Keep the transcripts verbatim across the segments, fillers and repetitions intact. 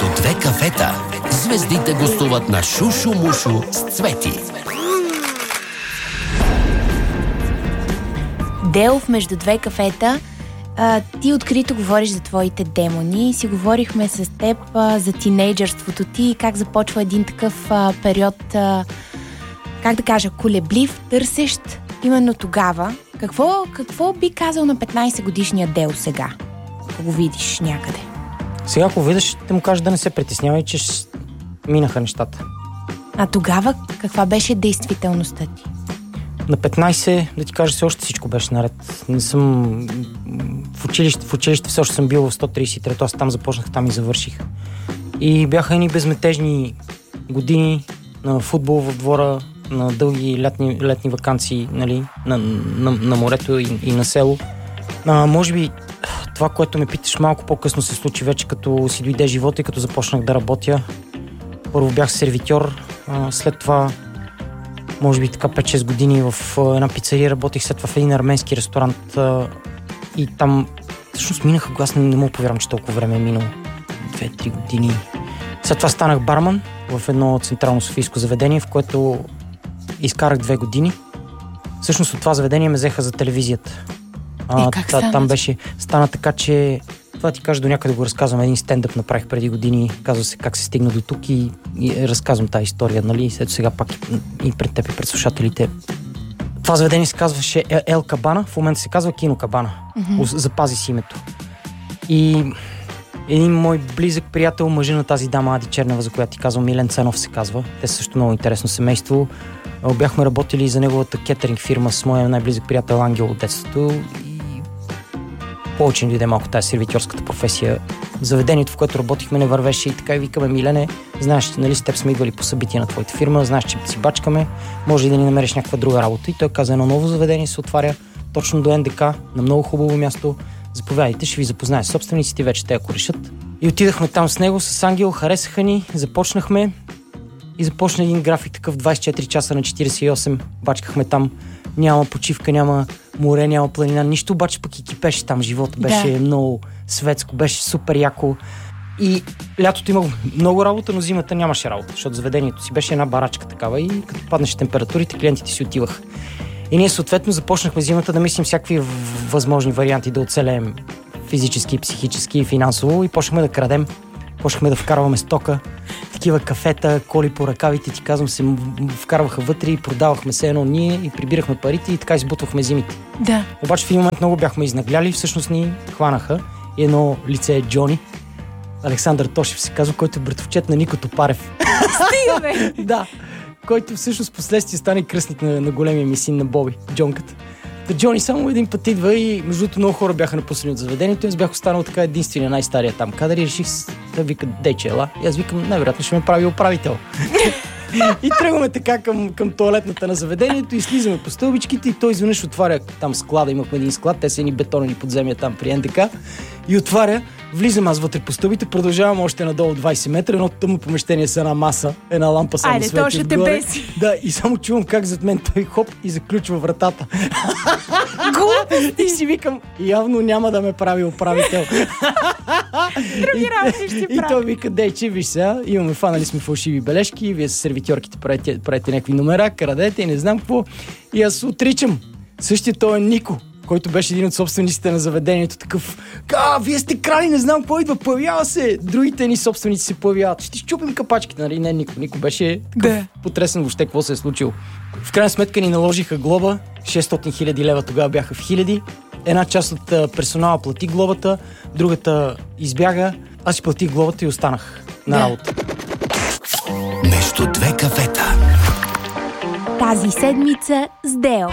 Между две кафета звездите гостуват на Шушу-мушу с Цвети. Делов, между две кафета, а, ти открито говориш за твоите демони. Си говорихме с теб а, за тинейджърството ти и как започва един такъв а, период, а, как да кажа, колеблив, търсещ именно тогава. Какво, какво би казал на петнайсет годишния Дел сега, ако го видиш някъде? Сега, ако видиш, ще му кажа да не се притеснява и че минаха нещата. А тогава каква беше действителността ти? На петнайсет, да ти кажа, все още всичко беше наред. Не съм... В училище, в училище все още съм бил в сто трийсет и трето, аз там започнах, там и завърших. И бяха едни безметежни години на футбол в двора, на дълги летни, летни ваканции, нали, на, на, на морето и, и на село. А, може би това, което ме питаш, малко по-късно се случи вече, като си дойде живота и като започнах да работя. Първо бях сервитьор, а, след това може би така пет-шест години в една пицария работих, след това в един арменски ресторант а, и там всъщност минаха, аз не, не мога повярвам, че толкова време е минало. две-три години. След това станах барман в едно централно софийско заведение, в което изкарах две години. Всъщност от това заведение ме взеха за телевизията. А, как та, там беше, стана така, че това ти кажа, до някъде го разказвам. Един стендъп направих преди години, казва се как се стигна до тук и, и разказвам тази история, нали? Ето сега пак и, и пред теб и пред слушателите. Това заведение се казваше Ел Кабана, в момента се казва Кино Кабана. Mm-hmm. Запази си името. И един мой близък приятел, мъжа на тази дама Ади Чернева, за която ти казвам, Милен Ценов се казва. Те са също много интересно семейство. Бяхме работили за неговата кетеринг фирма с моя най-близък приятел Ангел от детството и повече ни дойде малко тази сервитьорската професия. Заведението, в което работихме, не вървеше и така и викаме: Милене, знаеш, нали, с теб сме идвали по събития на твоята фирма, знаеш, че си бачкаме, може и да ни намериш някаква друга работа. И той каза: едно ново заведение се отваря точно до НДК, на много хубаво място. Заповядайте, ще ви запозная с собствениците, вече те ако решат. И отидахме там с него, с Ангел, харесаха ни, започнахме и започна един график такъв двайсет и четири часа на четирийсет и осем. Бачкахме там, няма почивка, няма море, няма планина, нищо, обаче пък и кипеше там, живота беше да. Много светско, беше супер яко. И лятото имах много работа, но зимата нямаше работа, защото заведението си беше една барачка такава и като паднеше температурите, клиентите си отиваха. И ние съответно започнахме зимата да мислим всякакви възможни варианти да оцелеем физически, психически и финансово и почнахме да крадем, почнахме да вкарваме стока, такива кафета, коли по ръкавите, ти казвам, се вкарваха вътре и продавахме се едно ние и прибирахме парите и така избутвахме зимите. Да. Обаче в един момент много бяхме изнагляли, всъщност ни хванаха и едно лице е Джони, Александър Тошев се казва, който е братовчет на Нико Топарев. Стига, бе! Да, който всъщност последствие стане кръстник на, на големия ми син на Боби, Джонката. Та Джони само един път идва и между другото много хора бяха напуснали от заведението. Аз бях останал така единствения, най-стария там кадър и реших да вика: Дейче, ела. И аз викам: най-вероятно ще ме прави управител. И тръгваме така към, към тоалетната на заведението и слизаме по стълбичките и той изведнъж отваря там склада, имахме един склад, те са едни бетонени подземия там при НДК и отваря, влизам аз вътре по стълбите, продължавам още надолу двайсет метра, едно тъмно помещение с една маса, една лампа само Айде, свети отгоре. Айде, то ще те беси. Да, и само чувам как зад мен той хоп и заключва вратата. И си викам: явно няма да ме прави управител. Други работи ще прави. И той вика: Дейче, виж сега, имаме, фанали сме фалшиви бележки, вие с сервитьорките правите, правите някакви номера, крадете и не знам какво. И аз отричам. Същия той е Нико, който беше един от собствениците на заведението, такъв: а, вие сте крали, не знам какво идва, появява се. Другите ни собственици се появяват. Ще щупим капачките, нали? Не, Нико. Нико беше да. Потресен въобще какво се е случило. В крайна сметка ни наложиха глоба, шестстотин хиляди лева, тогава бяха в хиляди. Една част от персонала плати глобата, другата избяга. Аз си платих глобата и останах на да. работа. Между две кафета. Тази седмица с Део.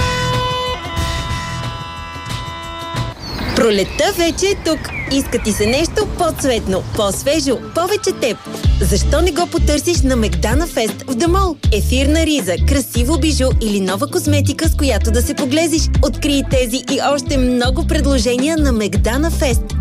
Пролетта вече е тук. Иска ти се нещо по-цветно, по-свежо, повече теб. Защо не го потърсиш на Мегдана Фест в The Mall? Ефирна риза, красиво бижу или нова козметика, с която да се поглезиш. Открий тези и още много предложения на Мегдана Фест.